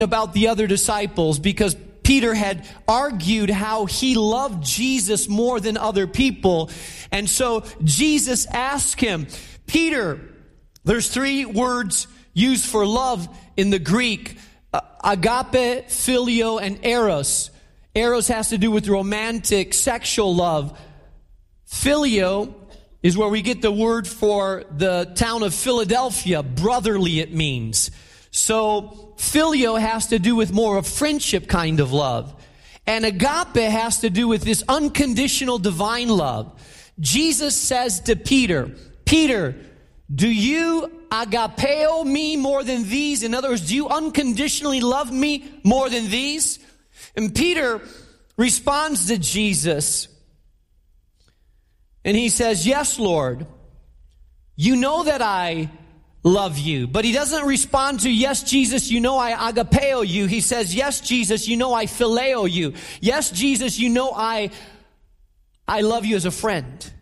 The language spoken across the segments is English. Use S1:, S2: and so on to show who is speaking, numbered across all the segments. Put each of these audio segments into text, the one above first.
S1: about the other disciples because Peter had argued how he loved Jesus more than other people. And so Jesus asked him, Peter, there's 3 words used for love in the Greek, agape, phileo, and eros. Eros has to do with romantic, sexual love. Phileo is where we get the word for the town of Philadelphia. Brotherly, it means. So phileo has to do with more of friendship kind of love. And agape has to do with this unconditional divine love. Jesus says to Peter, Peter, do you agapeo me more than these? In other words, do you unconditionally love me more than these? And Peter responds to Jesus. And he says, yes, Lord, you know that I love you. But he doesn't respond to, yes, Jesus, you know I agapeo you. He says, yes, Jesus, you know I phileo you. Yes, Jesus, you know I love you as a friend.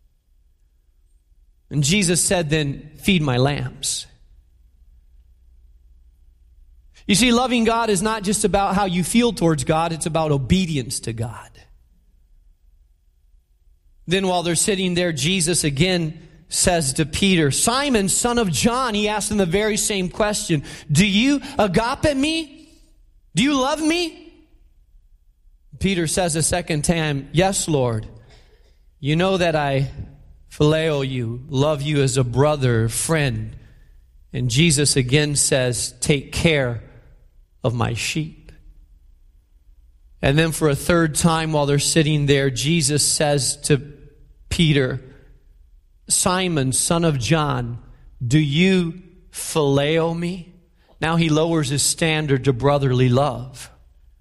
S1: And Jesus said, then feed my lambs. You see, loving God is not just about how you feel towards God, it's about obedience to God. Then while they're sitting there, Jesus again says to Peter, Simon, son of John, he asked him the very same question. Do you agape me? Do you love me? Peter says a second time, yes, Lord. You know that I phileo you, love you as a brother, friend. And Jesus again says, take care of my sheep. And then for a third time while they're sitting there, Jesus says to Peter, Simon, son of John, do you phileo me? Now he lowers his standard to brotherly love.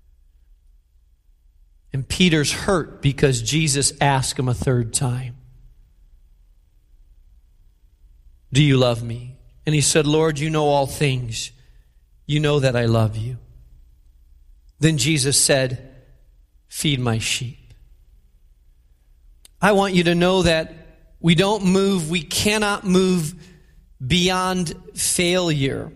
S1: And Peter's hurt because Jesus asked him a third time, do you love me? And he said, Lord, you know all things. You know that I love you. Then Jesus said, feed my sheep. I want you to know that we cannot move beyond failure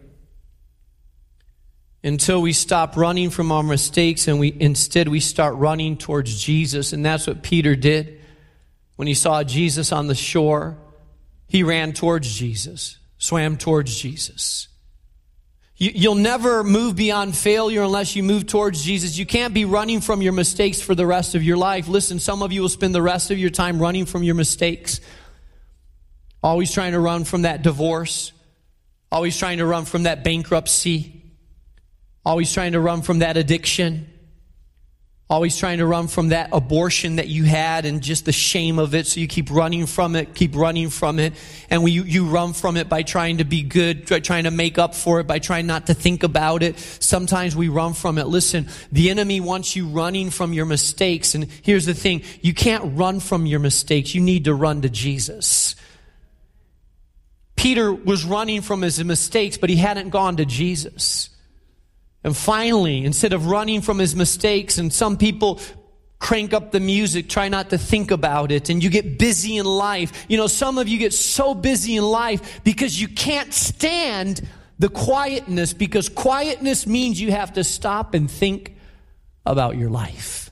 S1: until we stop running from our mistakes and instead we start running towards Jesus. And that's what Peter did. When he saw Jesus on the shore, he ran towards Jesus, swam towards Jesus. You'll never move beyond failure unless you move towards Jesus. You can't be running from your mistakes for the rest of your life. Listen, some of you will spend the rest of your time running from your mistakes. Always trying to run from that divorce. Always trying to run from that bankruptcy. Always trying to run from that addiction. Always trying to run from that abortion that you had and just the shame of it. So you keep running from it, And you run from it by trying to be good, trying to make up for it, by trying not to think about it. Sometimes we run from it. Listen, the enemy wants you running from your mistakes. And here's the thing. You can't run from your mistakes. You need to run to Jesus. Peter was running from his mistakes, but he hadn't gone to Jesus. And finally, instead of running from his mistakes, and some people crank up the music, try not to think about it, and you get busy in life. You know, some of you get so busy in life because you can't stand the quietness, because quietness means you have to stop and think about your life.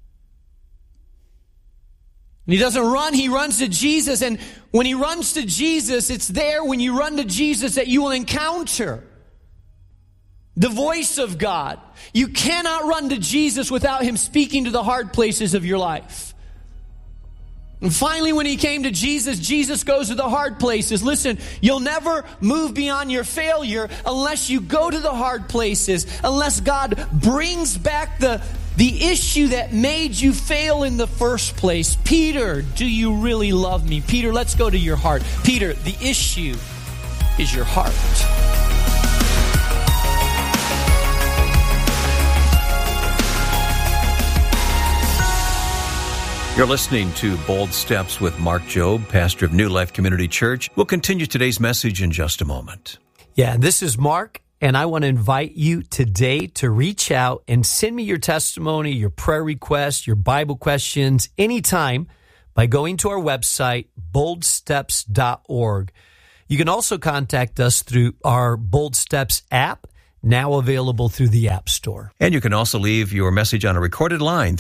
S1: And he doesn't run, he runs to Jesus. And when he runs to Jesus, it's there when you run to Jesus that you will encounter the voice of God. You cannot run to Jesus without him speaking to the hard places of your life. And finally, when he came to Jesus, Jesus goes to the hard places. Listen, you'll never move beyond your failure unless you go to the hard places, unless God brings back the issue that made you fail in the first place. Peter, do you really love me? Peter, let's go to your heart. Peter, the issue is your heart.
S2: You're listening to Bold Steps with Mark Jobe, pastor of New Life Community Church. We'll continue today's message in just a moment.
S3: Yeah, this is Mark, and I want to invite you today to reach out and send me your testimony, your prayer requests, your Bible questions anytime by going to our website, boldsteps.org. You can also contact us through our Bold Steps app. now available through the App Store.
S2: And you can also leave your message on a recorded line,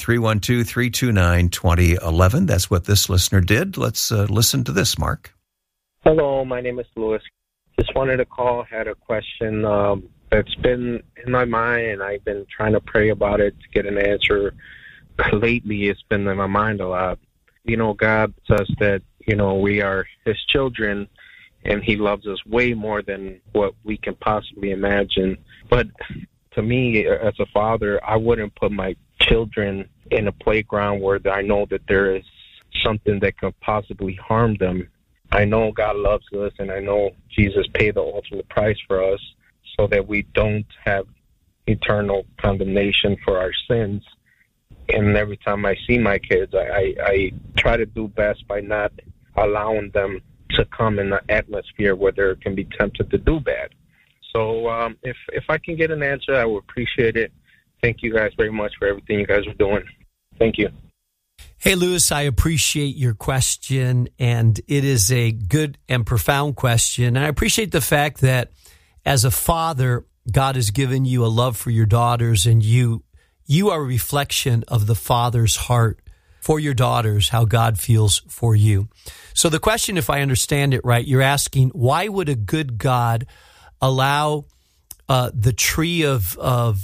S2: 312-329-2011. That's what this listener did. Let's listen to this, Mark.
S4: Hello, my name is Louis. Just wanted to call, had a question that's been in my mind, and I've been trying to pray about it to get an answer. Lately, it's been in my mind a lot. You know, God says that, you know, we are His children, and He loves us way more than what we can possibly imagine. But to me, as a father, I wouldn't put my children in a playground where I know that there is something that could possibly harm them. I know God loves us, and I know Jesus paid the ultimate price for us so that we don't have eternal condemnation for our sins. And every time I see my kids, I try to do best by not allowing them to come in an atmosphere where they can be tempted to do bad. So if I can get an answer, I would appreciate it. Thank you guys very much for everything you guys are doing. Thank you.
S3: Hey, Louis, I appreciate your question, and it is a good and profound question. And I appreciate the fact that as a father, God has given you a love for your daughters, and you are a reflection of the Father's heart for your daughters, how God feels for you. So the question, if I understand it right, you're asking, why would a good God allow the tree of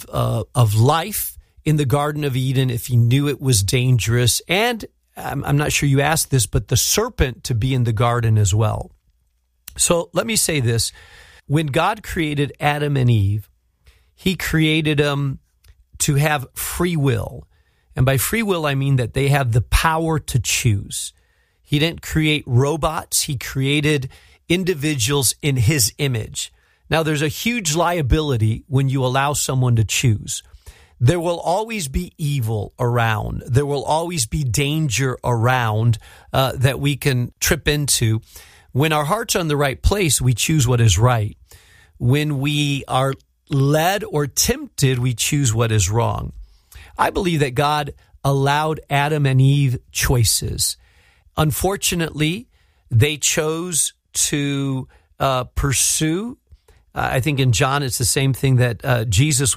S3: life in the Garden of Eden if He knew it was dangerous? And I'm not sure you asked this, but the serpent to be in the garden as well. So let me say this. When God created Adam and Eve, He created them to have free will. And by free will, I mean that they have the power to choose. He didn't create robots. He created individuals in His image. Now, there's a huge liability when you allow someone to choose. There will always be evil around. There will always be danger around that we can trip into. When our heart's on the right place, we choose what is right. When we are led or tempted, we choose what is wrong. I believe that God allowed Adam and Eve choices. Unfortunately, they chose to pursue. I think in John, it's the same thing that Jesus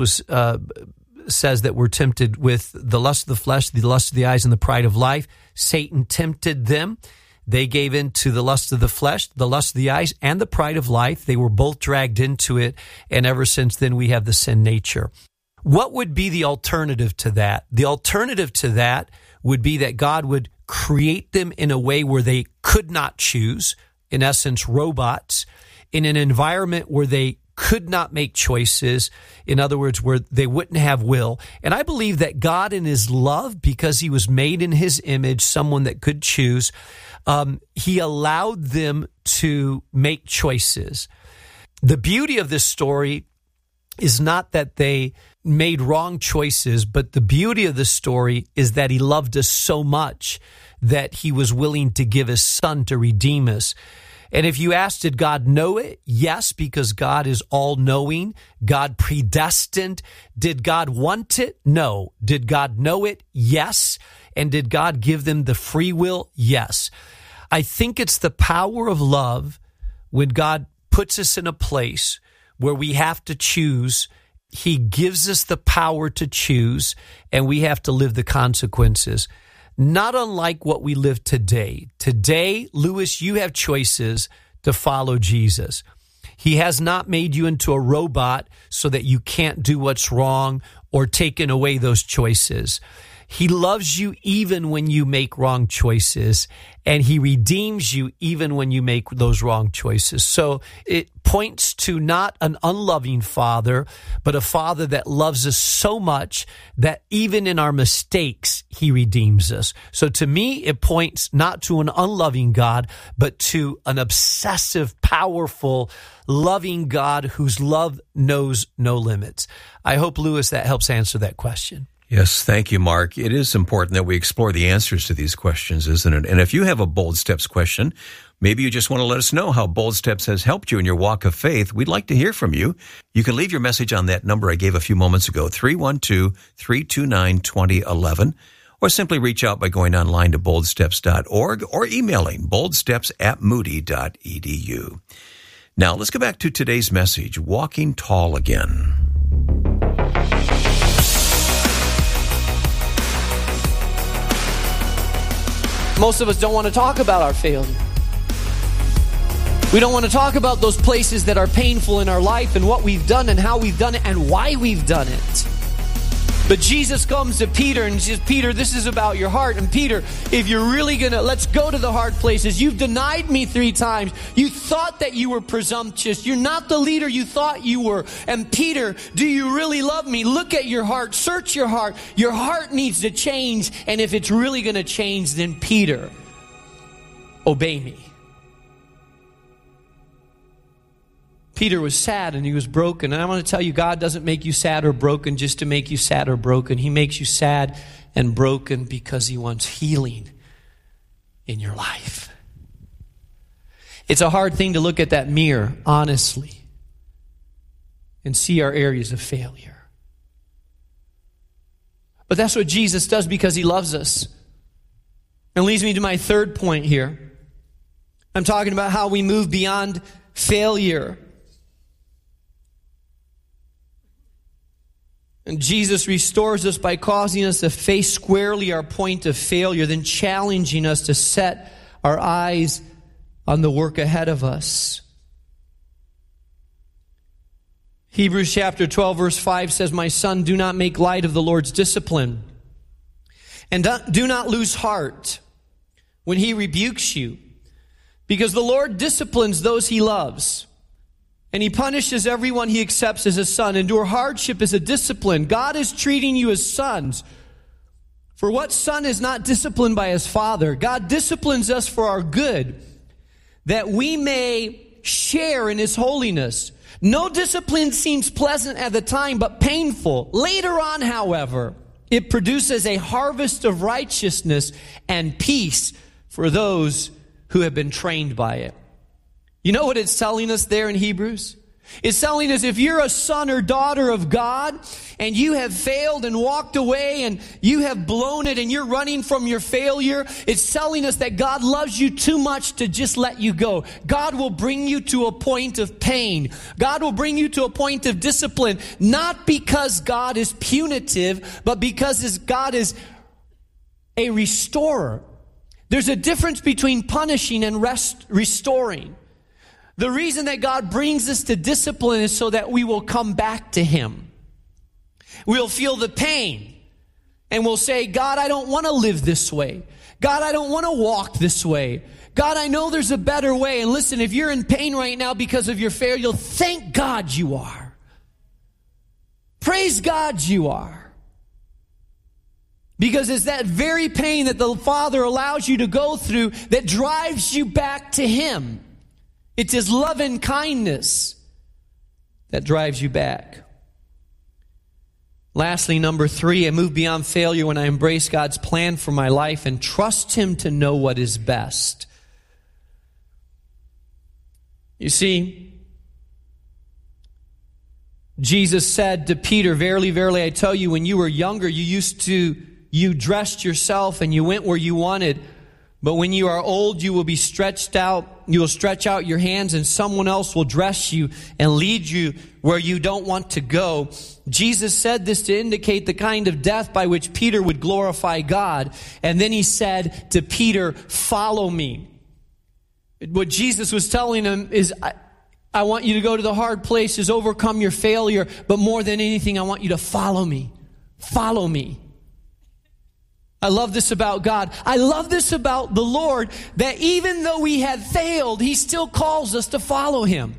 S3: says that we're tempted with the lust of the flesh, the lust of the eyes, and the pride of life. Satan tempted them. They gave in to the lust of the flesh, the lust of the eyes, and the pride of life. They were both dragged into it, and ever since then we have the sin nature. What would be the alternative to that? The alternative to that would be that God would create them in a way where they could not choose, in essence, robots, in an environment where they could not make choices, in other words, where they wouldn't have will. And I believe that God in His love, because He was made in His image, someone that could choose, He allowed them to make choices. The beauty of this story is not that they made wrong choices, but the beauty of the story is that He loved us so much that He was willing to give His Son to redeem us. And if you ask, did God know it? Yes, because God is all-knowing. God predestined. Did God want it? No. Did God know it? Yes. And did God give them the free will? Yes. I think it's the power of love when God puts us in a place where we have to choose. He gives us the power to choose, and we have to live the consequences. Not unlike what we live today. Today, Louis, you have choices to follow Jesus. He has not made you into a robot so that you can't do what's wrong or taken away those choices. He loves you even when you make wrong choices, and He redeems you even when you make those wrong choices. So it points to not an unloving Father, but a Father that loves us so much that even in our mistakes, He redeems us. So to me, it points not to an unloving God, but to an obsessive, powerful, loving God whose love knows no limits. I hope, Louis, that helps answer that question.
S2: Yes, thank you, Mark. It is important that we explore the answers to these questions, isn't it? And if you have a Bold Steps question, maybe you just want to let us know how Bold Steps has helped you in your walk of faith. We'd like to hear from you. You can leave your message on that number I gave a few moments ago, 312-329-2011, or simply reach out by going online to boldsteps.org or emailing boldsteps@moody.edu. Now, let's go back to today's message, Walking Tall Again.
S1: Most of us don't want to talk about our failure. We don't want to talk about those places that are painful in our life and what we've done and how we've done it and why we've done it. But Jesus comes to Peter and says, Peter, this is about your heart. And Peter, if you're really let's go to the hard places. You've denied me 3 times. You thought that you were presumptuous. You're not the leader you thought you were. And Peter, do you really love me? Look at your heart. Search your heart. Your heart needs to change. And if it's really going to change, then Peter, obey me. Peter was sad and he was broken. And I want to tell you, God doesn't make you sad or broken just to make you sad or broken. He makes you sad and broken because he wants healing in your life. It's a hard thing to look at that mirror, honestly, and see our areas of failure. But that's what Jesus does because he loves us. And leads me to my third point here. I'm talking about how we move beyond failure. And Jesus restores us by causing us to face squarely our point of failure, then challenging us to set our eyes on the work ahead of us. Hebrews chapter 12 verse 5 says, my son, do not make light of the Lord's discipline, and do not lose heart when he rebukes you, because the Lord disciplines those he loves. And he punishes everyone he accepts as a son. Endure hardship as a discipline. God is treating you as sons. For what son is not disciplined by his father? God disciplines us for our good, that we may share in his holiness. No discipline seems pleasant at the time, but painful. Later on, however, it produces a harvest of righteousness and peace for those who have been trained by it. You know what it's telling us there in Hebrews? It's telling us if you're a son or daughter of God and you have failed and walked away and you have blown it and you're running from your failure, it's telling us that God loves you too much to just let you go. God will bring you to a point of pain. God will bring you to a point of discipline, not because God is punitive, but because God is a restorer. There's a difference between punishing and restoring. The reason that God brings us to discipline is so that we will come back to him. We'll feel the pain and we'll say, God, I don't want to live this way. God, I don't want to walk this way. God, I know there's a better way. And listen, if you're in pain right now because of your failure, thank God you are. Praise God you are. Because it's that very pain that the Father allows you to go through that drives you back to him. It's his love and kindness that drives you back. Lastly, number 3, I move beyond failure when I embrace God's plan for my life and trust him to know what is best. You see, Jesus said to Peter, verily, verily, I tell you, when you were younger, you dressed yourself and you went where you wanted. But when you are old, you will be stretched out. You will stretch out your hands and someone else will dress you and lead you where you don't want to go. Jesus said this to indicate the kind of death by which Peter would glorify God. And then he said to Peter, follow me. What Jesus was telling him is, I want you to go to the hard places, overcome your failure. But more than anything, I want you to follow me. Follow me. I love this about God. I love this about the Lord, that even though we have failed, he still calls us to follow him.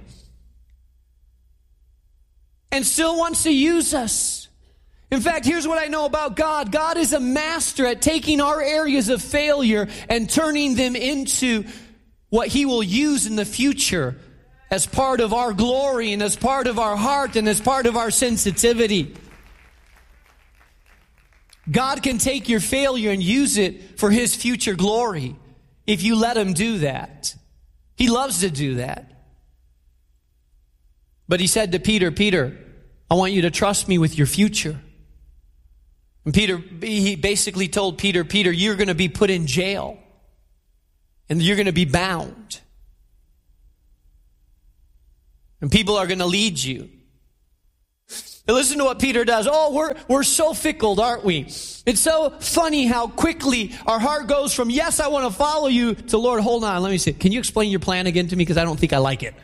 S1: And still wants to use us. In fact, here's what I know about God. God is a master at taking our areas of failure and turning them into what he will use in the future as part of our glory and as part of our heart and as part of our sensitivity. God can take your failure and use it for his future glory if you let him do that. He loves to do that. But he said to Peter, Peter, I want you to trust me with your future. And he basically told Peter, Peter, you're going to be put in jail and you're going to be bound. And people are going to lead you. And listen to what Peter does. Oh, we're so fickle, aren't we? It's so funny how quickly our heart goes from, yes, I want to follow you, to, Lord, hold on, let me see. Can you explain your plan again to me? Because I don't think I like it.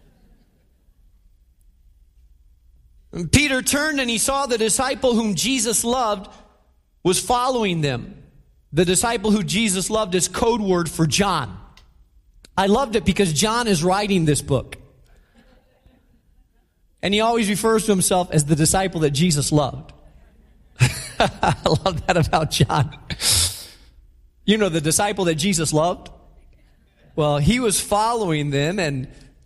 S1: And Peter turned and he saw the disciple whom Jesus loved was following them. The disciple who Jesus loved is code word for John. I loved it because John is writing this book. And he always refers to himself as the disciple that Jesus loved. I love that about John. You know, the disciple that Jesus loved? Well, he was following them, and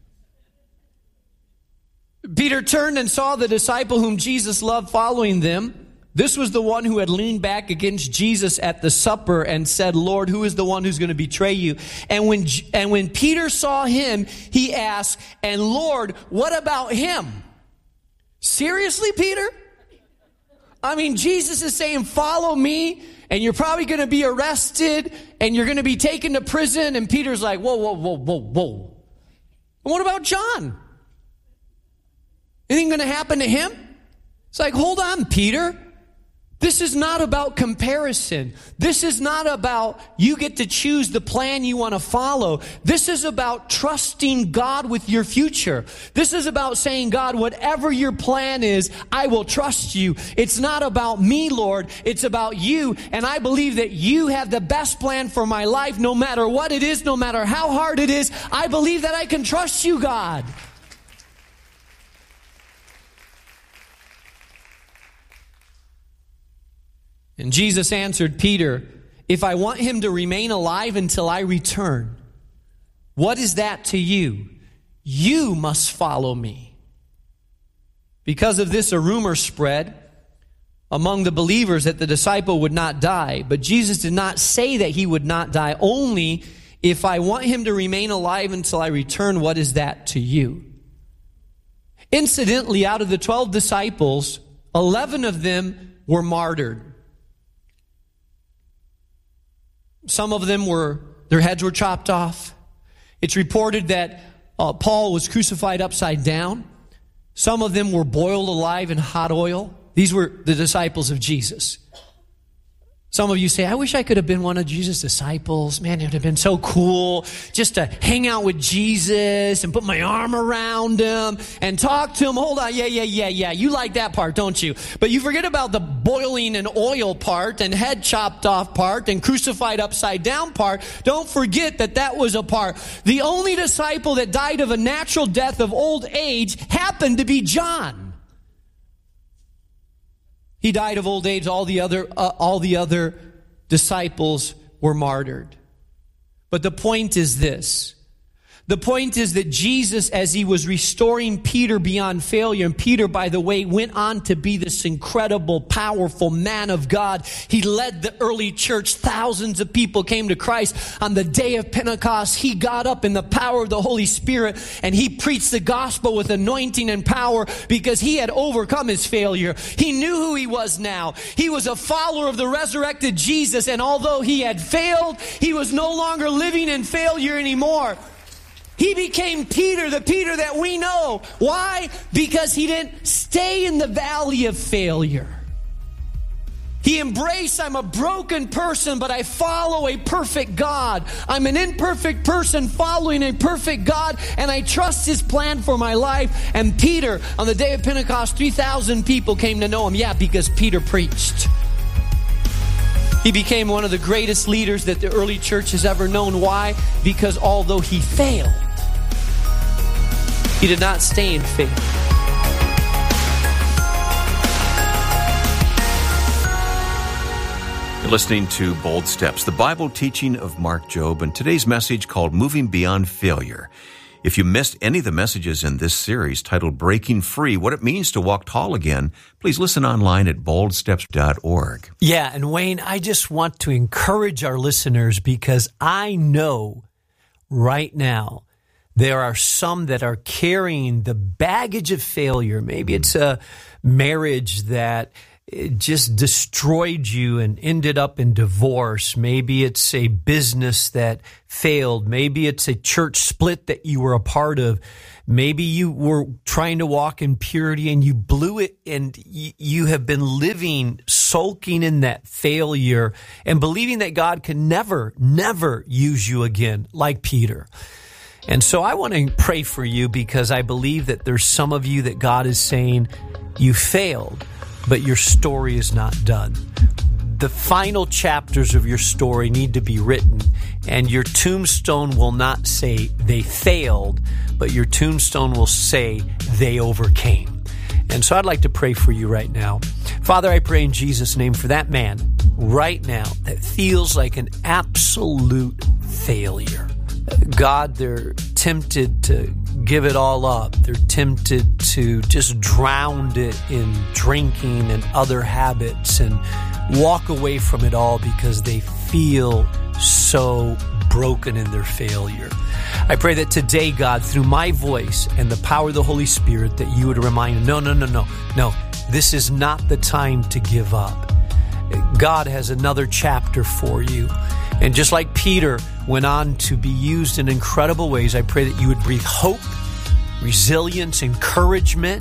S1: Peter turned and saw the disciple whom Jesus loved following them. This was the one who had leaned back against Jesus at the supper and said, Lord, who is the one who's going to betray you? And when Peter saw him, he asked, and Lord, what about him? Seriously, Peter? I mean, Jesus is saying, follow me, and you're probably going to be arrested, and you're going to be taken to prison. And Peter's like, whoa, whoa, whoa, whoa, whoa. And what about John? Anything going to happen to him? It's like, hold on, Peter. This is not about comparison. This is not about you get to choose the plan you want to follow. This is about trusting God with your future. This is about saying, God, whatever your plan is, I will trust you. It's not about me, Lord. It's about you. And I believe that you have the best plan for my life, no matter what it is, no matter how hard it is. I believe that I can trust you, God. And Jesus answered Peter, if I want him to remain alive until I return, what is that to you? You must follow me. Because of this, a rumor spread among the believers that the disciple would not die. But Jesus did not say that he would not die. Only, if I want him to remain alive until I return, what is that to you? Incidentally, out of the 12 disciples, 11 of them were martyred. Some of them their heads were chopped off. It's reported that Paul was crucified upside down. Some of them were boiled alive in hot oil. These were the disciples of Jesus. Some of you say, I wish I could have been one of Jesus' disciples. Man, it would have been so cool just to hang out with Jesus and put my arm around him and talk to him. Hold on, yeah. You like that part, don't you? But you forget about the boiling in oil part and head chopped off part and crucified upside down part. Don't forget that was a part. The only disciple that died of a natural death of old age happened to be John. He died of old age. All the other disciples were martyred. But the point is this. The point is that Jesus, as he was restoring Peter beyond failure, and Peter, by the way, went on to be this incredible, powerful man of God. He led the early church. Thousands of people came to Christ. On the day of Pentecost, he got up in the power of the Holy Spirit, and he preached the gospel with anointing and power because he had overcome his failure. He knew who he was now. He was a follower of the resurrected Jesus, and although he had failed, he was no longer living in failure anymore. He became Peter, the Peter that we know. Why? Because he didn't stay in the valley of failure. He embraced, I'm a broken person, but I follow a perfect God. I'm an imperfect person following a perfect God, and I trust his plan for my life. And Peter, on the day of Pentecost, 3,000 people came to know him. Yeah, because Peter preached. He became one of the greatest leaders that the early church has ever known. Why? Because although he failed, he did not stay in faith.
S2: You're listening to Bold Steps, the Bible teaching of Mark Jobe, and today's message called Moving Beyond Failure. If you missed any of the messages in this series titled Breaking Free, What It Means to Walk Tall Again, please listen online at boldsteps.org.
S3: Yeah, and Wayne, I just want to encourage our listeners because I know right now there are some that are carrying the baggage of failure. Maybe it's a marriage that it just destroyed you and ended up in divorce. Maybe it's a business that failed. Maybe it's a church split that you were a part of. Maybe you were trying to walk in purity and you blew it, and you have been living, sulking in that failure and believing that God can never use you again, like Peter. And so I want to pray for you, because I believe that there's some of you that God is saying, you failed, but your story is not done. The final chapters of your story need to be written, and your tombstone will not say they failed, but your tombstone will say they overcame. And so I'd like to pray for you right now. Father, I pray in Jesus' name for that man right now that feels like an absolute failure. God, they're tempted to give it all up. They're tempted to just drown it in drinking and other habits and walk away from it all because they feel so broken in their failure. I pray that today, God, through my voice and the power of the Holy Spirit, that you would remind them, no, this is not the time to give up. God has another chapter for you. And just like Peter went on to be used in incredible ways, I pray that you would breathe hope, resilience, encouragement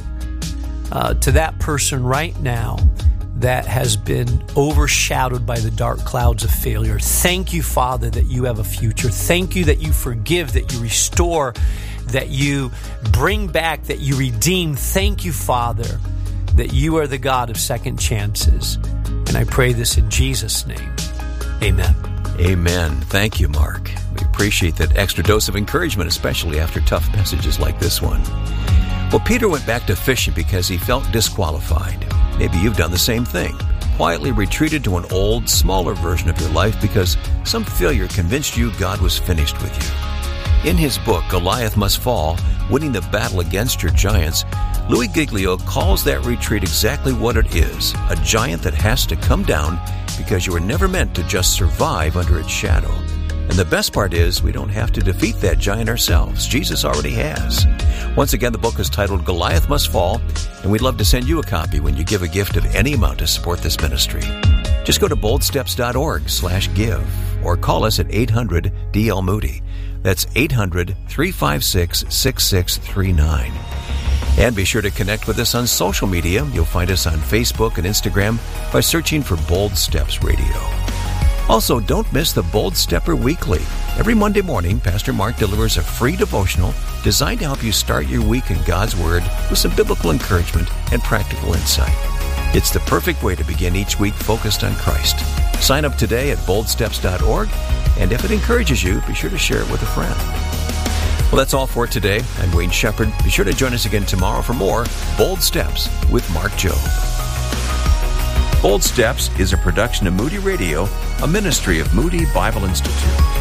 S3: to that person right now that has been overshadowed by the dark clouds of failure. Thank you, Father, that you have a future. Thank you that you forgive, that you restore, that you bring back, that you redeem. Thank you, Father, that you are the God of second chances. And I pray this in Jesus' name. Amen.
S2: Amen. Thank you, Mark. We appreciate that extra dose of encouragement, especially after tough messages like this one. Well, Peter went back to fishing because he felt disqualified. Maybe you've done the same thing. Quietly retreated to an old, smaller version of your life because some failure convinced you God was finished with you. In his book, Goliath Must Fall, Winning the Battle Against Your Giants, Louis Giglio calls that retreat exactly what it is, a giant that has to come down because you were never meant to just survive under its shadow. And the best part is we don't have to defeat that giant ourselves. Jesus already has. Once again, the book is titled Goliath Must Fall, and we'd love to send you a copy when you give a gift of any amount to support this ministry. Just go to boldsteps.org/give or call us at 800-DL-MOODY. That's 800-356-6639. And be sure to connect with us on social media. You'll find us on Facebook and Instagram by searching for Bold Steps Radio. Also, don't miss the Bold Stepper Weekly. Every Monday morning, Pastor Mark delivers a free devotional designed to help you start your week in God's Word with some biblical encouragement and practical insight. It's the perfect way to begin each week focused on Christ. Sign up today at boldsteps.org, and if it encourages you, be sure to share it with a friend. Well, that's all for today. I'm Wayne Shepherd. Be sure to join us again tomorrow for more Bold Steps with Mark Jobe. Bold Steps is a production of Moody Radio, a ministry of Moody Bible Institute.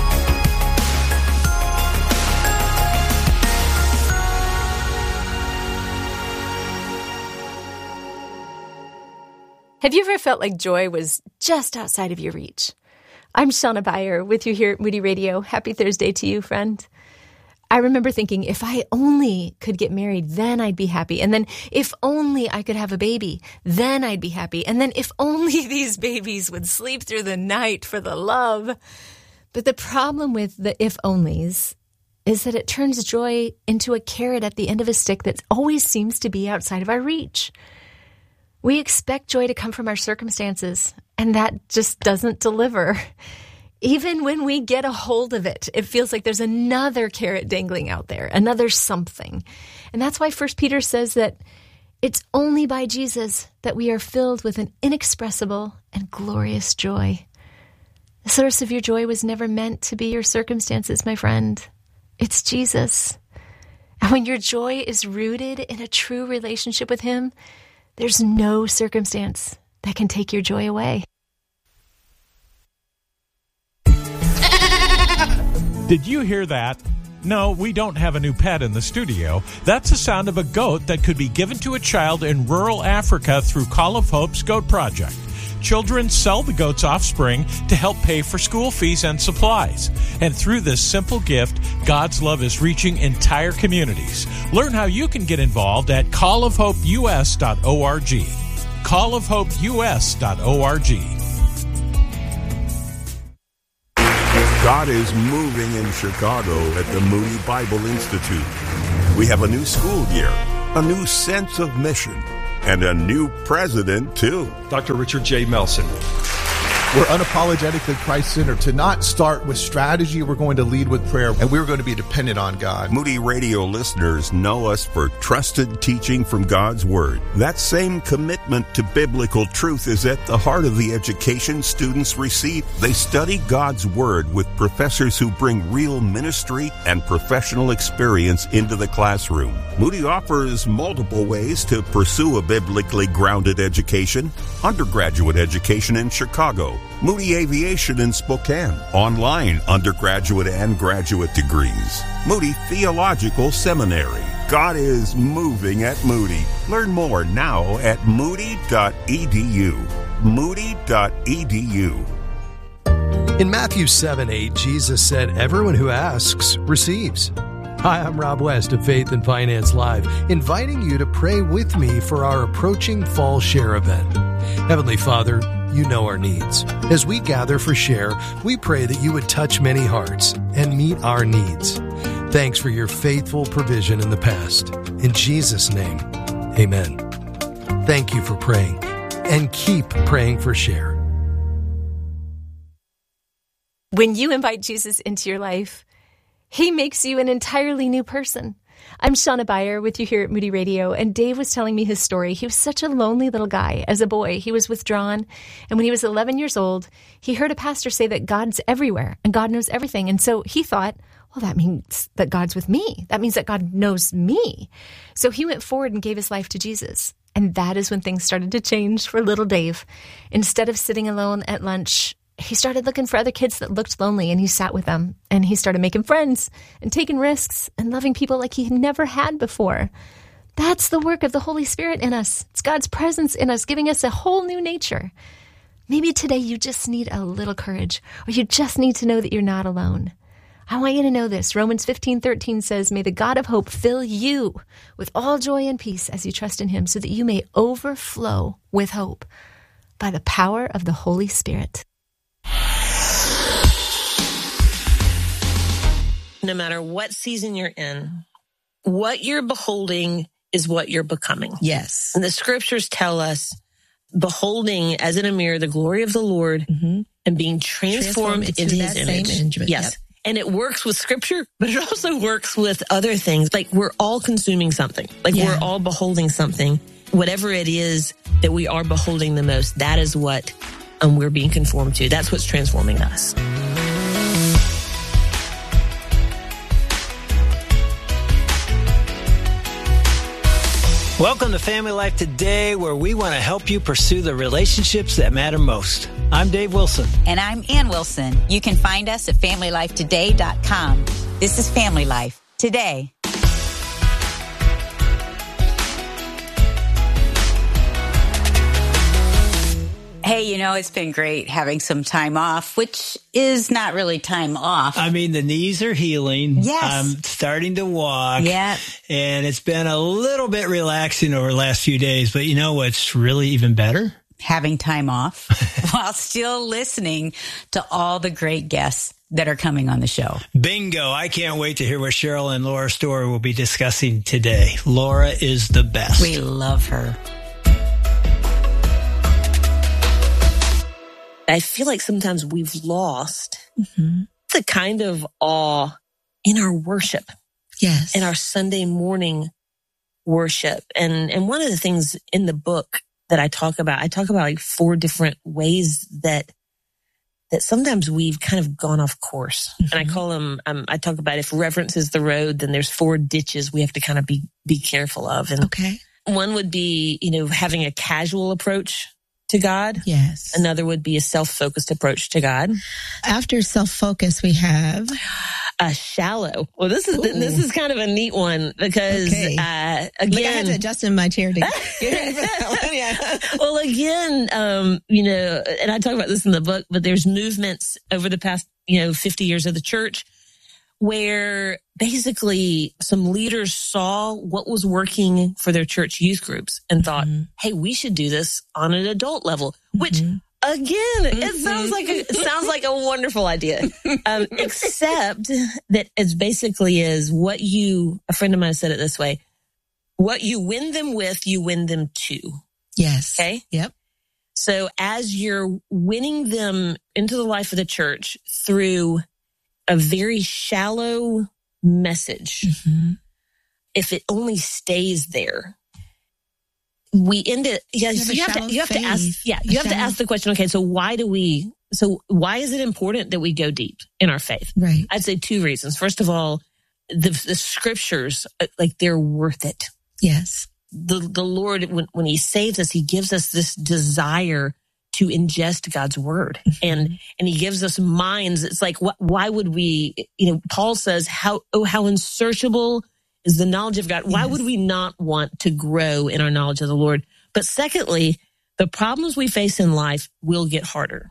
S5: Have you ever felt like joy was just outside of your reach? I'm Shauna Beyer with you here at Moody Radio. Happy Thursday to you, friend. I remember thinking, if I only could get married, then I'd be happy. And then if only I could have a baby, then I'd be happy. And then if only these babies would sleep through the night for the love. But the problem with the if-onlys is that it turns joy into a carrot at the end of a stick that always seems to be outside of our reach. We expect joy to come from our circumstances, and that just doesn't deliver. Even when we get a hold of it, it feels like there's another carrot dangling out there, another something. And that's why 1 Peter says that it's only by Jesus that we are filled with an inexpressible and glorious joy. The source of your joy was never meant to be your circumstances, my friend. It's Jesus. And when your joy is rooted in a true relationship with Him, there's no circumstance that can take your joy away.
S6: Did you hear that? No, we don't have a new pet in the studio. That's the sound of a goat that could be given to a child in rural Africa through Call of Hope's Goat Project. Children sell the goat's offspring to help pay for school fees and supplies. And through this simple gift, God's love is reaching entire communities. Learn how you can get involved at callofhopeus.org. callofhopeus.org.
S7: God is moving in Chicago at the Moody Bible Institute. We have a new school year, a new sense of mission, and a new president, too.
S8: Dr. Richard J. Melson.
S9: We're unapologetically Christ-centered. To not start with strategy, we're going to lead with prayer, and we're going to be dependent on God.
S7: Moody Radio listeners know us for trusted teaching from God's Word. That same commitment to biblical truth is at the heart of the education students receive. They study God's Word with professors who bring real ministry and professional experience into the classroom. Moody offers multiple ways to pursue a biblically grounded education. Undergraduate education in Chicago, Moody Aviation in Spokane, online undergraduate and graduate degrees, Moody Theological Seminary. God is moving at Moody. Learn more now at moody.edu. Moody.edu.
S10: In Matthew 7:8, Jesus said, "Everyone who asks receives." Hi, I'm Rob West of Faith and Finance Live, inviting you to pray with me for our approaching Fall Share event. Heavenly Father, you know our needs. As we gather for Share, we pray that you would touch many hearts and meet our needs. Thanks for your faithful provision in the past. In Jesus' name, amen. Thank you for praying, and keep praying for Share.
S5: When you invite Jesus into your life, He makes you an entirely new person. I'm Shauna Beyer with you here at Moody Radio, and Dave was telling me his story. He was such a lonely little guy. As a boy, he was withdrawn, and when he was 11 years old, he heard a pastor say that God's everywhere and God knows everything. And so he thought, well, that means that God's with me. That means that God knows me. So he went forward and gave his life to Jesus. And that is when things started to change for little Dave. Instead of sitting alone at lunch, he started looking for other kids that looked lonely, and he sat with them, and he started making friends and taking risks and loving people like he never had before. That's the work of the Holy Spirit in us. It's God's presence in us, giving us a whole new nature. Maybe today you just need a little courage, or you just need to know that you're not alone. I want you to know this. Romans 15:13 says, "May the God of hope fill you with all joy and peace as you trust in Him, so that you may overflow with hope by the power of the Holy Spirit."
S11: No matter what season you're in, what you're beholding is what you're becoming.
S12: Yes.
S11: And the scriptures tell us, beholding as in a mirror the glory of the Lord and being transformed into His image. Yes. Yep. And it works with scripture, but it also works with other things. Like we're all consuming something. Like we're all beholding something. Whatever it is that we are beholding the most, that is what we're being conformed to. That's what's transforming us.
S3: Welcome to Family Life Today, where we want to help you pursue the relationships that matter most. I'm Dave Wilson.
S12: And I'm Ann Wilson. You can find us at FamilyLifeToday.com. This is Family Life Today. Hey, you know, it's been great having some time off, which is not really time off.
S3: I mean, the knees are healing.
S12: Yes.
S3: I'm starting to walk.
S12: Yeah.
S3: And it's been a little bit relaxing over the last few days. But you know what's really even better?
S12: Having time off while still listening to all the great guests that are coming on the show.
S3: Bingo. I can't wait to hear what Cheryl and Laura Storer will be discussing today. Laura is the best.
S12: We love her.
S11: I feel like sometimes we've lost the kind of awe in our worship.
S12: Yes.
S11: In our Sunday morning worship. And one of the things in the book that I talk about like 4 different ways that sometimes we've kind of gone off course. And I call them, I talk about if reverence is the road, then there's 4 ditches we have to kind of be careful of. And one would be, having a casual approach to God.
S13: Yes.
S11: Another would be a self-focused approach to God.
S13: After self-focus, we have
S11: a shallow. Well, this is kind of a neat one because again,
S13: I had to adjust in my chair to get ready for that one. Yeah.
S11: Well, again, and I talk about this in the book, but there's movements over the past 50 years of the church where basically some leaders saw what was working for their church youth groups and thought, hey, we should do this on an adult level, which, Again, it sounds like a wonderful idea. Except that it basically is a friend of mine said it this way, what you win them with, you win them to.
S13: Yes.
S11: Okay?
S13: Yep.
S11: So as you're winning them into the life of the church through a very shallow message, if it only stays there, we end it. Yes, you have to ask. Yeah, you have to ask the question. Okay, so why is it important that we go deep in our faith?
S13: Right.
S11: I'd say 2 reasons. First of all, the scriptures, like, they're worth it.
S13: Yes.
S11: The Lord, when He saves us, He gives us this desire to ingest God's word, and He gives us minds. It's like, why would we? Paul says, how unsearchable is the knowledge of God. Why would we not want to grow in our knowledge of the Lord? But secondly, the problems we face in life will get harder.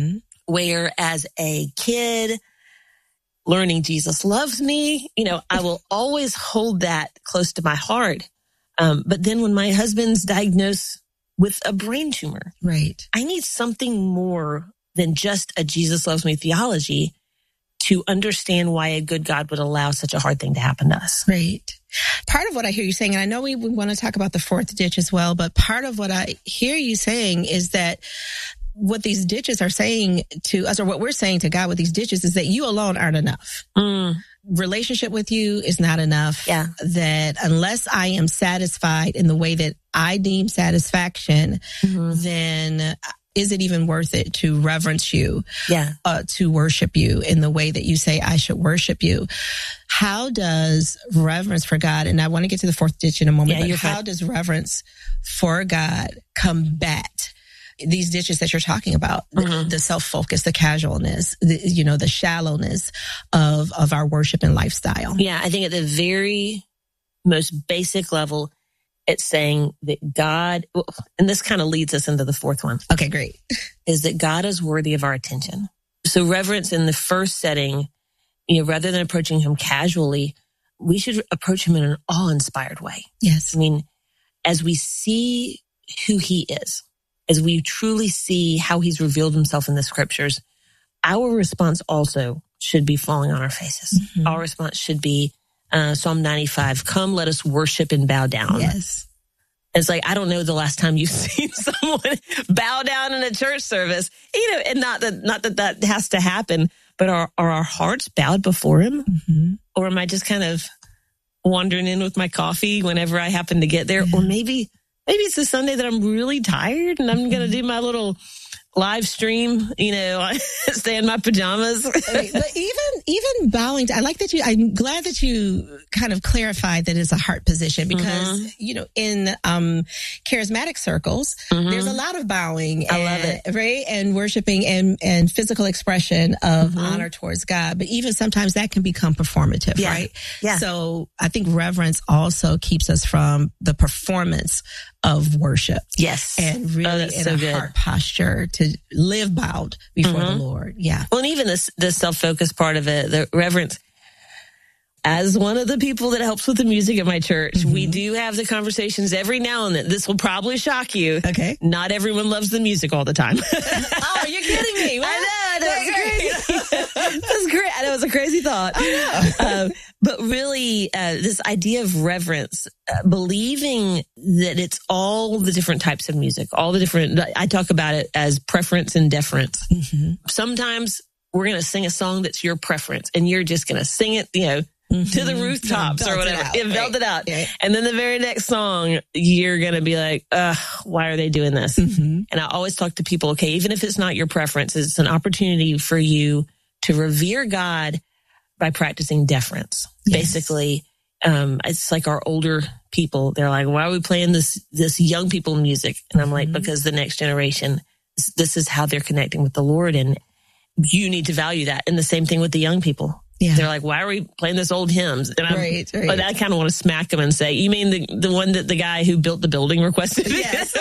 S11: Where as a kid, learning Jesus loves me, I will always hold that close to my heart. But then when my husband's diagnosed with a brain tumor,
S13: right,
S11: I need something more than just a Jesus loves me theology to understand why a good God would allow such a hard thing to happen to us.
S13: Right. Part of what I hear you saying, and I know we want to talk about the 4th ditch as well, but part of what I hear you saying is that what these ditches are saying to us, or what we're saying to God with these ditches, is that you alone aren't enough. Relationship with you is not enough.
S11: Yeah.
S13: That unless I am satisfied in the way that I deem satisfaction, then is it even worth it to reverence you?
S11: Yeah.
S13: To worship you in the way that you say I should worship you? How does reverence for God, and I want to get to the 4th ditch in a moment, but how does reverence for God combat these ditches that you're talking about? The self-focus, the casualness, the shallowness of our worship and lifestyle.
S11: Yeah, I think at the very most basic level, it's saying that God, and this kind of leads us into the 4th one.
S13: Okay, great.
S11: Is that God is worthy of our attention. So reverence in the first setting, rather than approaching Him casually, we should approach Him in an awe-inspired way.
S13: Yes.
S11: I mean, as we see who He is, as we truly see how He's revealed Himself in the scriptures, our response also should be falling on our faces. Our response should be Psalm 95, come, let us worship and bow down.
S13: Yes.
S11: It's like, I don't know the last time you've seen someone bow down in a church service, and not that has to happen, but are our hearts bowed before Him? Or am I just kind of wandering in with my coffee whenever I happen to get there? Or maybe it's a Sunday that I'm really tired and I'm going to do my little live stream, stay in my pajamas.
S13: But even bowing, I'm glad that you kind of clarified that it's a heart position, because, in charismatic circles, there's a lot of bowing. I love it. Right? And worshiping and physical expression of honor towards God. But even sometimes that can become performative, right?
S11: Yeah.
S13: So I think reverence also keeps us from the performance of worship.
S11: Yes.
S13: And really in a heart posture to live bowed before the Lord. Yeah.
S11: Well, and even the self-focused part of it, the reverence. As one of the people that helps with the music at my church, we do have the conversations every now and then. This will probably shock you.
S13: Okay.
S11: Not everyone loves the music all the time.
S13: Oh, you're kidding me.
S11: I know. That's great. I know, it was a crazy thought. But really, this idea of reverence, believing that it's all the different types of music, all the different, I talk about it as preference and deference. Sometimes we're going to sing a song that's your preference, and you're just going to sing it, to the rooftops or whatever. Belt it out. Right. And then the very next song, you're going to be like, why are they doing this? And I always talk to people, okay, even if it's not your preference, it's an opportunity for you to revere God by practicing deference. Yes. Basically, it's like our older people. They're like, why are we playing this young people music? And I'm like, because the next generation, this is how they're connecting with the Lord. And you need to value that. And the same thing with the young people. Yeah. They're like, why are we playing this old hymns? And
S13: right.
S11: But I kind of want to smack them and say, you mean the one that the guy who built the building requested? Yes.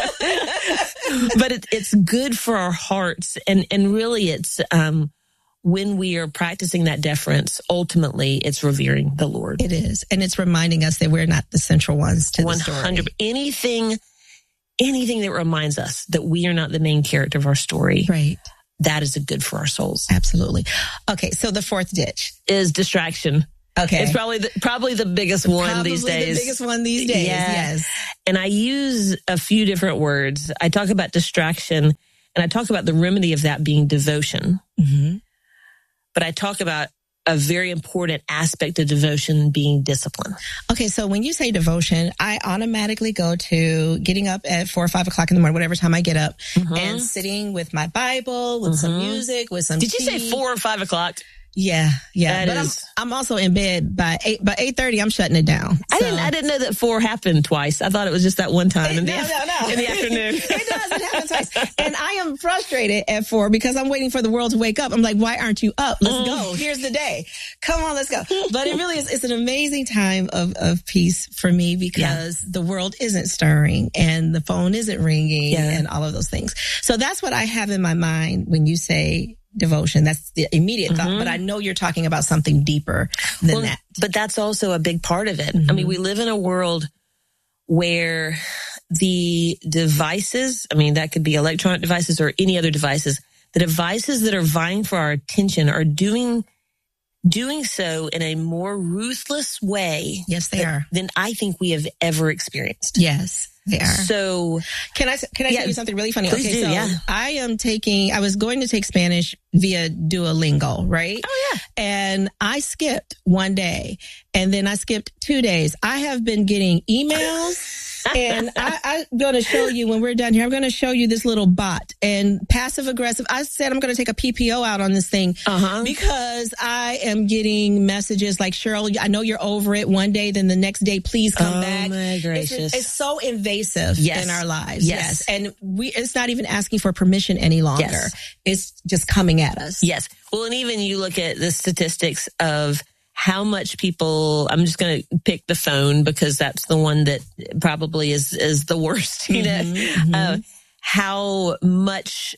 S11: But it's good for our hearts. And really it's, when we are practicing that deference, ultimately it's revering the Lord.
S13: It is. And it's reminding us that we're not the central ones to the story.
S11: 100%. anything that reminds us that we are not the main character of our story.
S13: Right.
S11: That is good for our souls.
S13: Absolutely. Okay. So the fourth ditch
S11: is distraction.
S13: Okay.
S11: It's probably the biggest one these days.
S13: The biggest one these days.
S11: Yeah.
S13: Yes.
S11: And I use a few different words. I talk about distraction, and I talk about the remedy of that being devotion.
S13: Mm-hmm.
S11: But I talk about a very important aspect of devotion being discipline.
S13: Okay, so when you say devotion, I automatically go to getting up at 4 or 5 o'clock in the morning, whatever time I get up, and sitting with my Bible, with some music, with some
S11: Did you say 4 or 5 o'clock?
S13: Yeah.
S11: But
S13: I'm also in bed by 8:30. I'm shutting it down.
S11: I didn't know that 4 happened twice. I thought it was just that one time in the
S13: No.
S11: in the afternoon.
S13: It happen twice. And I am frustrated at 4 because I'm waiting for the world to wake up. I'm like, why aren't you up? Let's go. Here's the day. Come on, let's go. But it really is. It's an amazing time of peace for me because the world isn't stirring and the phone isn't ringing and all of those things. So that's what I have in my mind when you say devotion. That's the immediate thought, but I know you're talking about something deeper than that.
S11: But that's also a big part of it. I mean, we live in a world where the devices, I mean, that could be electronic devices or any other devices, the devices that are vying for our attention are doing so in a more ruthless way.
S13: Yes, they are.
S11: Than I think we have ever experienced.
S13: Yes. They are.
S11: So
S13: can I tell you something really funny?
S11: Please do,
S13: I was going to take Spanish via Duolingo, right?
S11: Oh yeah.
S13: And I skipped one day and then I skipped 2 days. I have been getting emails and I'm going to show you when we're done here, I'm going to show you this little bot and passive aggressive. I said, I'm going to take a PPO out on this thing because I am getting messages like, Cheryl, I know you're over it one day, then the next day, please come back.
S11: Oh my gracious.
S13: It's so invasive in our lives. Yes. And it's not even asking for permission any longer.
S11: Yes.
S13: It's just coming at us.
S11: Yes. Well, and even you look at the statistics of how much people, I'm just going to pick the phone because that's the one that probably is the worst, you know, how much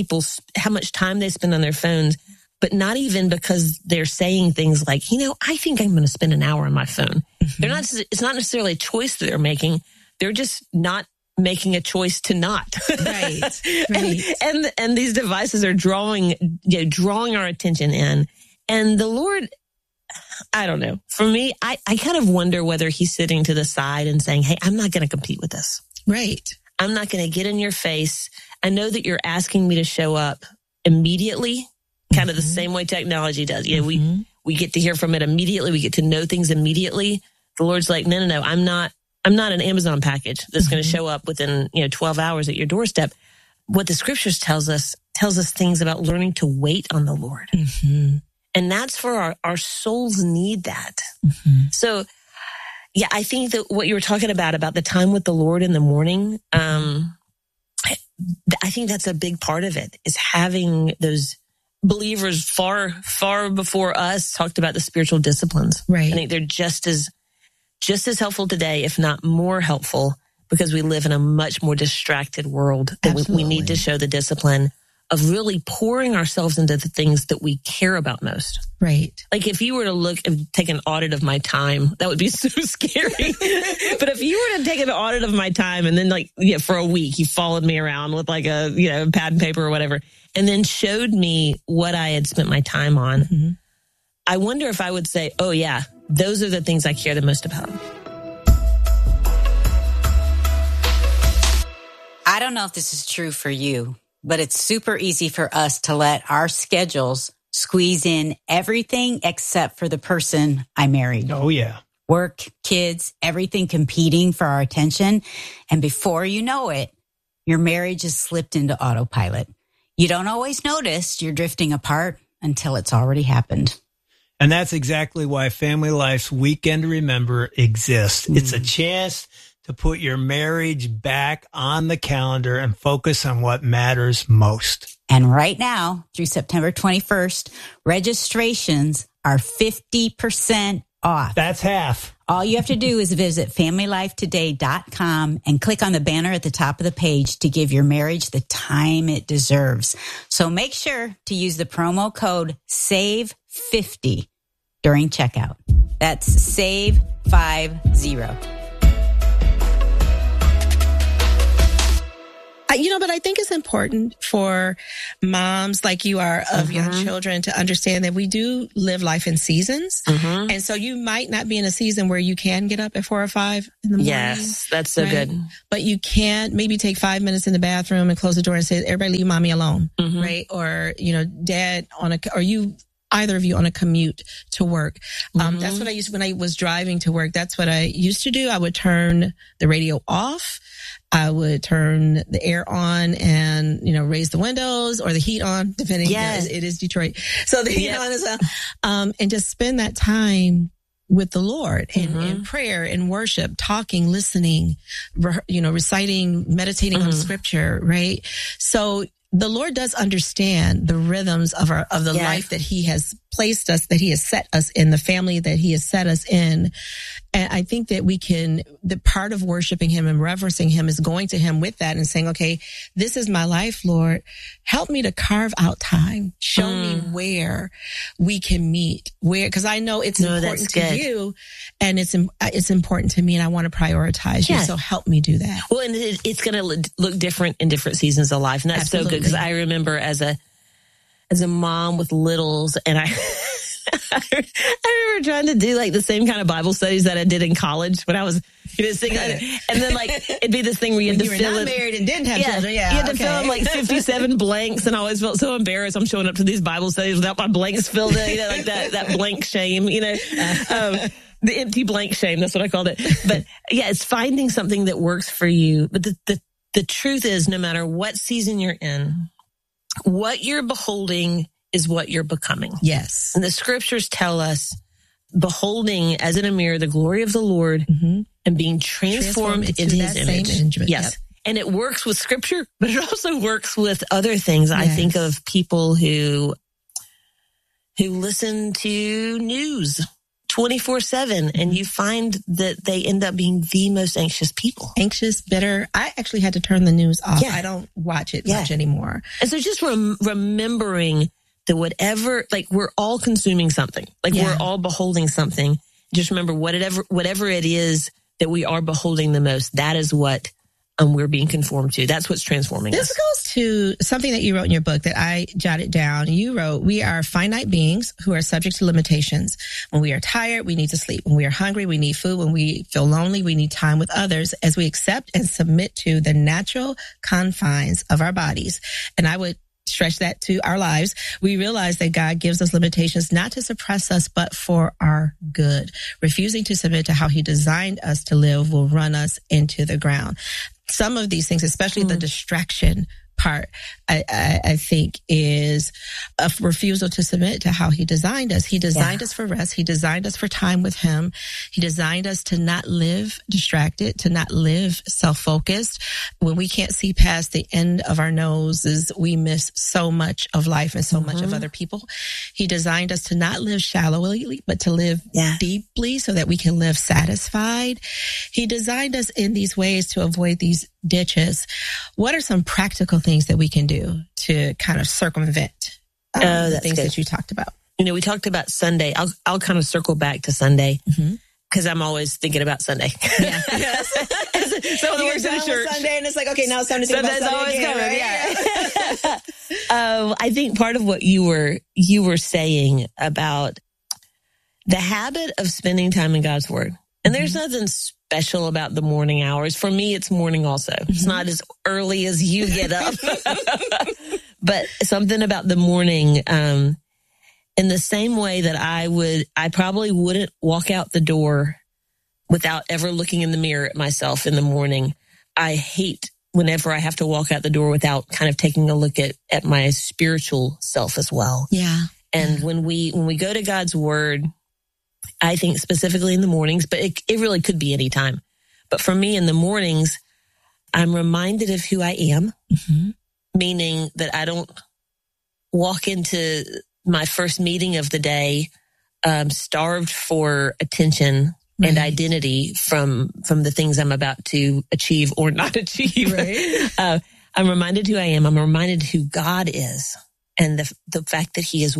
S11: time they spend on their phones, but not even because they're saying things like, I think I'm going to spend an hour on my phone. It's not necessarily a choice that they're making. They're just not making a choice to not.
S13: Right.
S11: and these devices are drawing our attention in. And the Lord, I don't know. For me, I kind of wonder whether he's sitting to the side and saying, hey, I'm not going to compete with this.
S13: Right.
S11: I'm not going to get in your face. I know that you're asking me to show up immediately, kind of the same way technology does. We get to hear from it immediately. We get to know things immediately. The Lord's like, no. I'm not an Amazon package that's going to show up within 12 hours at your doorstep. What the scriptures tells us things about learning to wait on the Lord. And that's for our souls need that. So, I think that what you were talking about the time with the Lord in the morning, I think that's a big part of it, is having those believers far, far before us talked about the spiritual disciplines.
S13: Right.
S11: I think they're just as helpful today, if not more helpful, because we live in a much more distracted world. That we need to show the discipline of really pouring ourselves into the things that we care about most.
S13: Right.
S11: Like if you were to take an audit of my time, that would be so scary. But if you were to take an audit of my time and then for a week, you followed me around with like a, pad and paper or whatever, and then showed me what I had spent my time on, I wonder if I would say, oh yeah, those are the things I care the most about.
S12: I don't know if this is true for you, but it's super easy for us to let our schedules squeeze in everything except for the person I married.
S3: Oh, yeah.
S12: Work, kids, everything competing for our attention. And before you know it, your marriage has slipped into autopilot. You don't always notice you're drifting apart until it's already happened.
S3: And that's exactly why Family Life's Weekend to Remember exists. It's a chance to put your marriage back on the calendar and focus on what matters most.
S12: And right now, through September 21st, registrations are 50% off.
S3: That's half.
S12: All you have to do is visit FamilyLifeToday.com and click on the banner at the top of the page to give your marriage the time it deserves. So make sure to use the promo code SAVE50 during checkout. That's SAVE50.
S13: But I think it's important for moms like you are of young children to understand that we do live life in seasons. And so you might not be in a season where you can get up at 4 or 5 in the morning. Yes,
S11: that's so good.
S13: But you can maybe take 5 minutes in the bathroom and close the door and say, everybody leave mommy alone, right? Or, dad either of you on a commute to work. That's what I used when I was driving to work. That's what I used to do. I would turn the radio off. I would turn the air on and, raise the windows or the heat on, depending. Yes. It is Detroit. So the heat on as well. And just spend that time with the Lord in prayer and worship, talking, listening, reciting, meditating on scripture, right? So the Lord does understand the rhythms of the life that he has placed us, that he has set us in, the family that he has set us in. And I think that the part of worshiping him and reverencing him is going to him with that and saying, okay, this is my life, Lord. Help me to carve out time. Show me where we can meet, because I know it's important to you and it's important to me and I want to prioritize you. So help me do that.
S11: Well, and it's going to look different in different seasons of life. And that's so good because I remember as a mom with littles and I remember trying to do like the same kind of Bible studies that I did in college when I was, singing. And then like, it'd be this thing where you had to fill
S13: not married and didn't have children.
S11: You had to fill in like 57 blanks. And I always felt so embarrassed. I'm showing up to these Bible studies without my blanks filled in, like that blank shame, the empty blank shame. That's what I called it. But it's finding something that works for you. But the truth is, no matter what season you're in, what you're beholding is what you're becoming.
S13: Yes.
S11: And the scriptures tell us beholding as in a mirror the glory of the Lord and being transformed into his image. Yes. Yep. And it works with scripture, but it also works with other things. Yes. I think of people who listen to news 24/7 and you find that they end up being the most anxious people.
S13: Anxious, bitter. I actually had to turn the news off. I don't watch it much anymore.
S11: And so just remembering that whatever, like we're all consuming something, like we're all beholding something. Just remember whatever it is that we are beholding the most, that is what we're being conformed to. That's what's transforming us.
S13: This goes to something that you wrote in your book that I jotted down. You wrote, we are finite beings who are subject to limitations. When we are tired, we need to sleep. When we are hungry, we need food. When we feel lonely, we need time with others. As we accept and submit to the natural confines of our bodies. And I would stretch that to our lives, we realize that God gives us limitations not to suppress us, but for our good. Refusing to submit to how he designed us to live will run us into the ground. Some of these things, especially the distraction part, I think is a refusal to submit to how he designed us. He designed us for rest. He designed us for time with him. He designed us to not live distracted, to not live self-focused. When we can't see past the end of our noses, we miss so much of life and so much of other people. He designed us to not live shallowly, but to live deeply so that we can live satisfied. He designed us in these ways to avoid these ditches. What are some practical things that we can do to kind of circumvent the things that you talked about?
S11: We talked about Sunday. I'll kind of circle back to Sunday because I'm always thinking about Sunday.
S13: Yeah. So the works in the church Sunday, and it's like, okay, now it's time to think about Sunday again, right?
S11: I think part of what you were saying about the habit of spending time in God's Word, and there's nothing special about the morning hours. For me, it's morning also. It's not as early as you get up, but something about the morning, in the same way that I probably wouldn't walk out the door without ever looking in the mirror at myself in the morning. I hate whenever I have to walk out the door without kind of taking a look at my spiritual self as well.
S13: Yeah.
S11: And when we go to God's Word, I think specifically in the mornings, but it really could be any time. But for me in the mornings, I'm reminded of who I am, meaning that I don't walk into my first meeting of the day starved for attention and identity from the things I'm about to achieve or not achieve. Right. I'm reminded who I am. I'm reminded who God is. And the fact that he is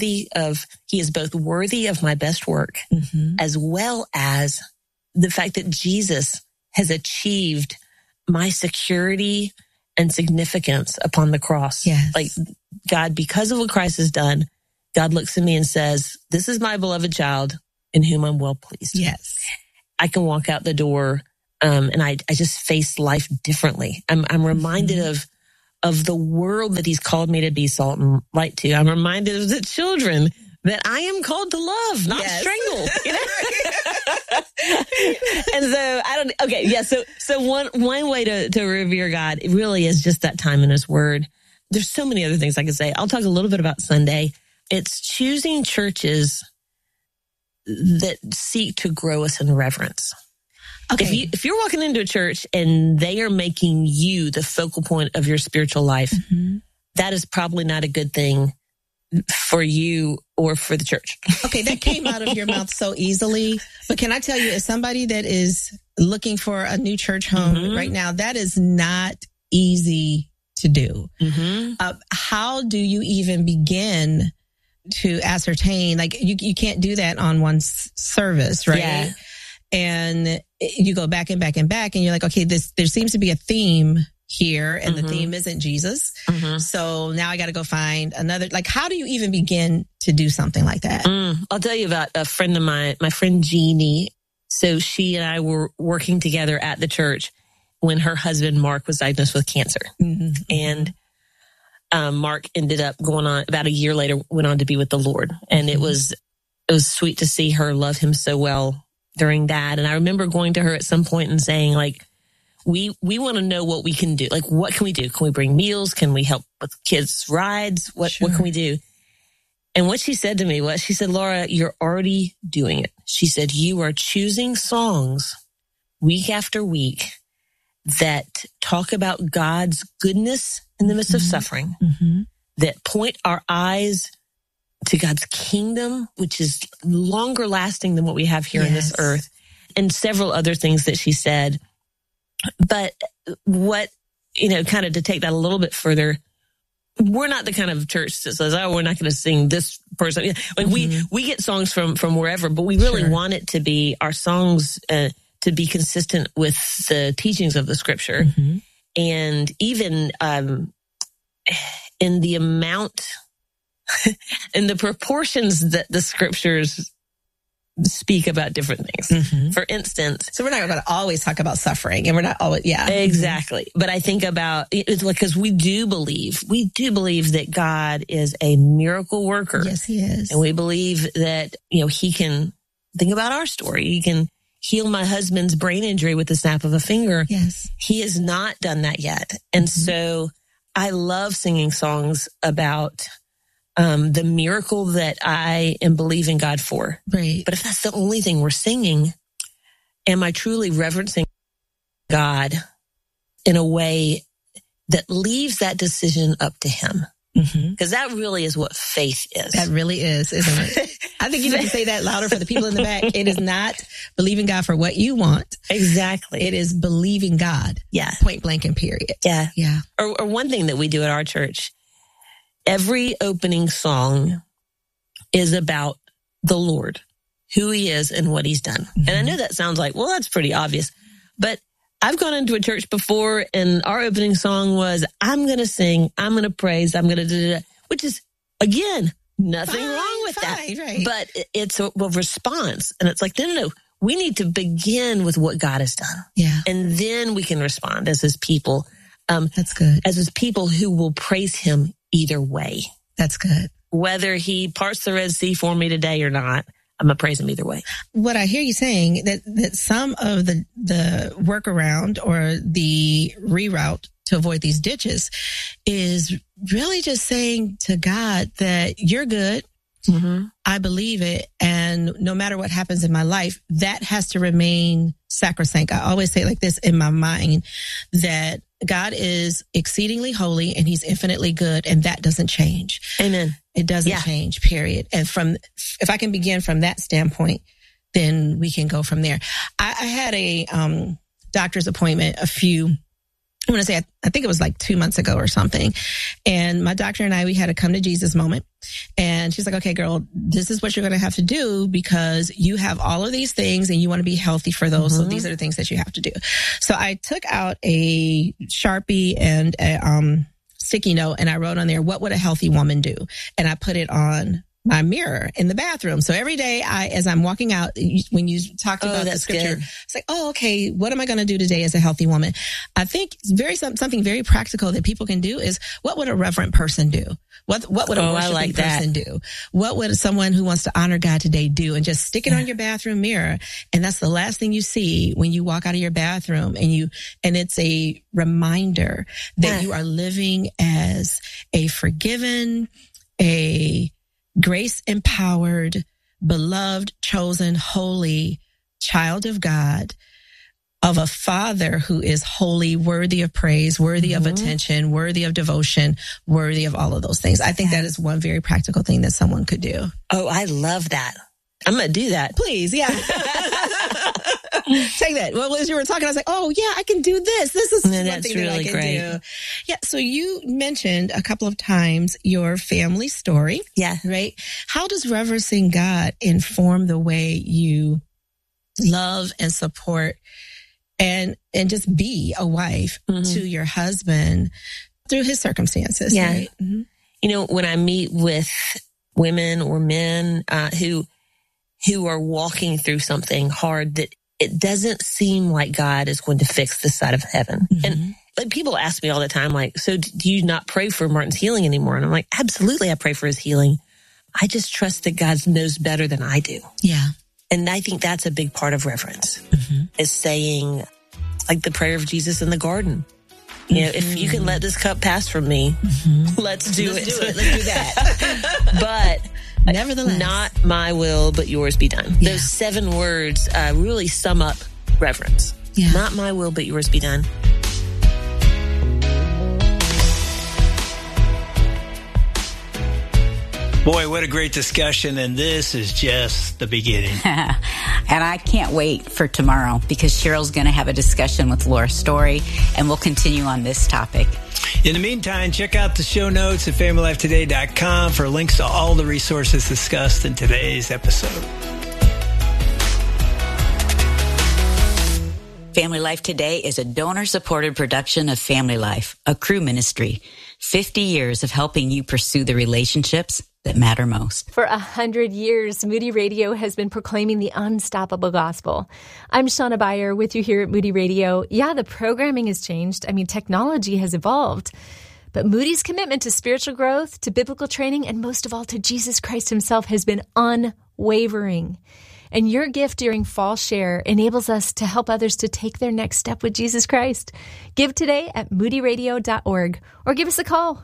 S11: both worthy of my best work, as well as the fact that Jesus has achieved my security and significance upon the cross.
S13: Yes.
S11: Like, God, because of what Christ has done, God looks at me and says, this is my beloved child in whom I'm well pleased.
S13: Yes.
S11: I can walk out the door, and I just face life differently. I'm reminded of the world that he's called me to be salt and light to. I'm reminded of the children that I am called to love, not strangle. You know? And so So one way to revere God, it really is just that time in his word. There's so many other things I could say. I'll talk a little bit about Sunday. It's choosing churches that seek to grow us in reverence. Okay. If you're walking into a church and they are making you the focal point of your spiritual life, that is probably not a good thing for you or for the church.
S13: Okay, that came out of your mouth so easily. But can I tell you, as somebody that is looking for a new church home right now, that is not easy to do. How do you even begin to ascertain? Like, you can't do that on one service, right?
S11: Yeah.
S13: And you go back and back and back, and you're like, okay, there seems to be a theme here, and the theme isn't Jesus. So now I got to go find another. Like, how do you even begin to do something like that?
S11: I'll tell you about a friend of mine, my friend Jeannie. So she and I were working together at the church when her husband, Mark, was diagnosed with cancer. And Mark ended up going on, about a year later, went on to be with the Lord. And it was sweet to see her love him so well during that. And I remember going to her at some point and saying, like, we want to know what we can do. Like, what can we do? Can we bring meals? Can we help with kids' rides? What can we do? And what she said to me was, she said, Laura, you're already doing it. She said, you are choosing songs week after week that talk about God's goodness in the midst of suffering, that point our eyes to God's kingdom, which is longer lasting than what we have here on this earth, and several other things that she said. But what, kind of to take that a little bit further, we're not the kind of church that says, oh, we're not going to sing this person. Like, we get songs from wherever, but we really want it to be our songs, to be consistent with the teachings of the scripture. And even, in the amount, in the proportions that the scriptures speak about different things. For instance,
S13: so we're not going to always talk about suffering, and we're not always,
S11: exactly. But I think about it's like, because we do believe that God is a miracle worker.
S13: Yes, he is.
S11: And we believe that, he can think about our story. He can heal my husband's brain injury with the snap of a finger.
S13: Yes.
S11: He has not done that yet. And so I love singing songs about the miracle that I am believing God for.
S13: Right.
S11: But if that's the only thing we're singing, am I truly reverencing God in a way that leaves that decision up to him? Because that really is what faith is.
S13: That really is, isn't it? I think you need to say that louder for the people in the back. It is not believing God for what you want.
S11: Exactly.
S13: It is believing God.
S11: Yeah.
S13: Point blank and period.
S11: Yeah.
S13: Yeah.
S11: Or one thing that we do at our church, every opening song is about the Lord, who he is and what he's done. And I know that sounds like, well, that's pretty obvious. But I've gone into a church before and our opening song was, I'm going to sing, I'm going to praise, I'm going to do that, which is, again, nothing wrong with that.
S13: Right.
S11: But it's a response. And it's like, no. We need to begin with what God has done.
S13: Yeah.
S11: And then we can respond as his people.
S13: That's good.
S11: As his people who will praise him either way.
S13: That's good.
S11: Whether he parts the Red Sea for me today or not, I'm going to praise him either way.
S13: What I hear you saying, that some of the workaround or the reroute to avoid these ditches is really just saying to God that you're good. I believe it. And no matter what happens in my life, that has to remain sacrosanct. I always say it like this in my mind, that God is exceedingly holy and he's infinitely good. And that doesn't change.
S11: Amen.
S13: It doesn't change, period. And if I can begin from that standpoint, then we can go from there. I had a doctor's appointment a few I want to say, I think it was like 2 months ago or something. And my doctor and we had a come to Jesus moment. And she's like, okay, girl, this is what you're going to have to do because you have all of these things and you want to be healthy for those. So these are the things that you have to do. So I took out a Sharpie and a sticky note and I wrote on there, what would a healthy woman do? And I put it on my mirror in the bathroom. So every day as I'm walking out, when you talked about the scripture, it's like, oh, okay, what am I going to do today as a healthy woman? I think something very practical that people can do is, what would a reverent person do? What would a worshiping person do? What would someone who wants to honor God today do? And just stick it on your bathroom mirror. And that's the last thing you see when you walk out of your bathroom, and it's a reminder that you are living as a forgiven, a grace-empowered, beloved, chosen, holy child of God, of a Father who is holy, worthy of praise, worthy of attention, worthy of devotion, worthy of all of those things. I think that is one very practical thing that someone could do.
S11: Oh, I love that. I'm going to do that.
S13: Please, yeah. Take that. Well, as you were talking, I was like, oh, yeah, I can do this. This is one thing really that I can do. Yeah, so you mentioned a couple of times your family story.
S11: Yeah.
S13: Right? How does reverencing God inform the way you love and support and just be a wife to your husband through his circumstances?
S11: Yeah.
S13: Right? Mm-hmm.
S11: You know, when I meet with women or men who are walking through something hard, that it doesn't seem like God is going to fix this side of heaven. And like, people ask me all the time, like, so do you not pray for Martin's healing anymore? And I'm like, absolutely, I pray for his healing. I just trust that God knows better than I do.
S13: Yeah.
S11: And I think that's a big part of reverence, is saying, like the prayer of Jesus in the garden, you know, if you can let this cup pass from me, let's do it.
S13: Let's do that.
S11: But
S13: nevertheless,
S11: not my will, but yours be done. Yeah. Those 7 words really sum up reverence. Yeah. Not my will, but yours be done.
S8: Boy, what a great discussion, and this is just the beginning.
S12: And I can't wait for tomorrow because Cheryl's going to have a discussion with Laura Story, and we'll continue on this topic.
S8: In the meantime, check out the show notes at FamilyLifeToday.com for links to all the resources discussed in today's episode.
S12: Family Life Today is a donor-supported production of Family Life, a Cru ministry. 50 years of helping you pursue the relationships that matter most.
S5: For 100 years, Moody Radio has been proclaiming the unstoppable gospel. I'm Shauna Beyer with you here at Moody Radio. Yeah, the programming has changed. I mean, technology has evolved. But Moody's commitment to spiritual growth, to biblical training, and most of all to Jesus Christ himself has been unwavering. And your gift during Fall Share enables us to help others to take their next step with Jesus Christ. Give today at moodyradio.org or give us a call,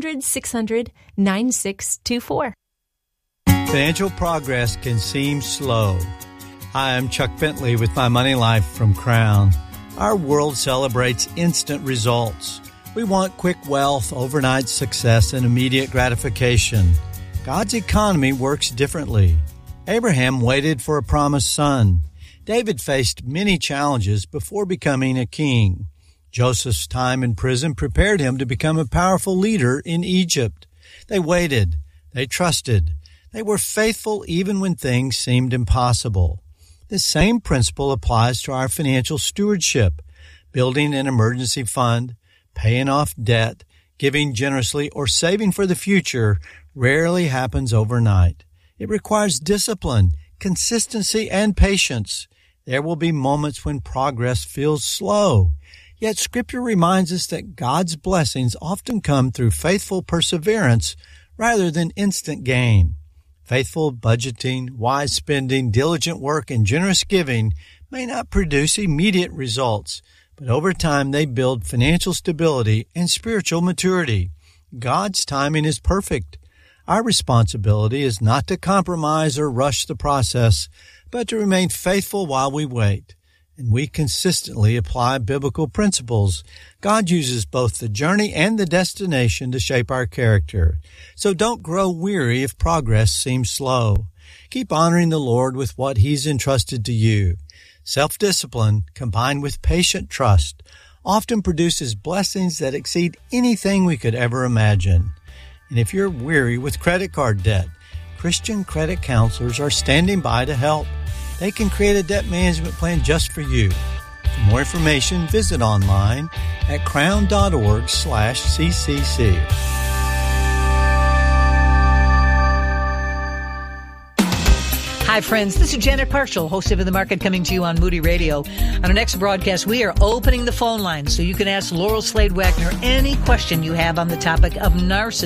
S5: 800-600-9624.
S14: Financial progress can seem slow. Hi, I'm Chuck Bentley with My Money Life from Crown. Our world celebrates instant results. We want quick wealth, overnight success, and immediate gratification. God's economy works differently. Abraham waited for a promised son. David faced many challenges before becoming a king. Joseph's time in prison prepared him to become a powerful leader in Egypt. They waited. They trusted. They were faithful even when things seemed impossible. The same principle applies to our financial stewardship. Building an emergency fund, paying off debt, giving generously, or saving for the future rarely happens overnight. It requires discipline, consistency, and patience. There will be moments when progress feels slow. Yet Scripture reminds us that God's blessings often come through faithful perseverance rather than instant gain. Faithful budgeting, wise spending, diligent work, and generous giving may not produce immediate results, but over time they build financial stability and spiritual maturity. God's timing is perfect. Our responsibility is not to compromise or rush the process, but to remain faithful while we wait. And we consistently apply biblical principles. God uses both the journey and the destination to shape our character. So don't grow weary if progress seems slow. Keep honoring the Lord with what He's entrusted to you. Self-discipline combined with patient trust often produces blessings that exceed anything we could ever imagine. And if you're weary with credit card debt, Christian credit counselors are standing by to help. They can create a debt management plan just for you. For more information, visit online at crown.org/CCC.
S15: Hi, friends. This is Janet Parshall, host of In the Market, coming to you on Moody Radio. On our next broadcast, we are opening the phone lines so you can ask Laurel Slade Wagner any question you have on the topic of narcissism.